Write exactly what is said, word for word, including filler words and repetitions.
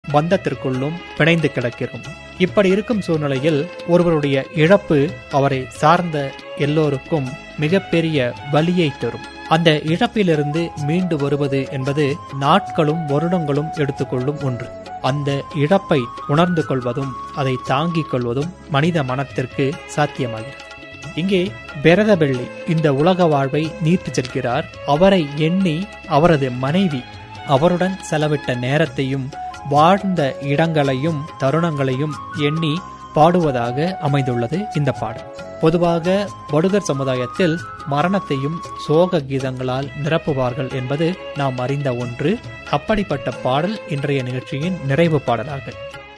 பந்தத்திற்குள்ளும் பிணைந்து கிடக்கிறோம். இப்படி இருக்கும் சூழ்நிலையில் ஒருவருடைய இழப்பு அவரை சார்ந்த எல்லோருக்கும் மிகப்பெரிய வலியை தரும். அந்த இழப்பிலிருந்து மீண்டு வருவது என்பது நாட்களும் வருடங்களும் எடுத்துக்கொள்ளும் ஒன்று. அந்த இழப்பை உணர்ந்து கொள்வதும் அதை தாங்கிக் கொள்வதும் மனித மனத்திற்கு சாத்தியமாகிறது. இங்கே பெரதவெள்ளி இந்த உலக வாழ்வை நீட்டு செல்கிறார். அவரை எண்ணி அவரது மனைவி அவருடன் செலவிட்ட நேரத்தையும் வாழ்ந்த இடங்களையும் தருணங்களையும் எண்ணி பாடுவதாக அமைந்துள்ளது இந்த பாடல். பொதுவாக வடுகர் சமுதாயத்தில் மரணத்தையும் சோக கீதங்களால் நிரப்புவார்கள் என்பது நாம் அறிந்த ஒன்று. அப்படிப்பட்ட பாடல் இன்றைய நிகழ்ச்சியின் நிறைவு பாடலாக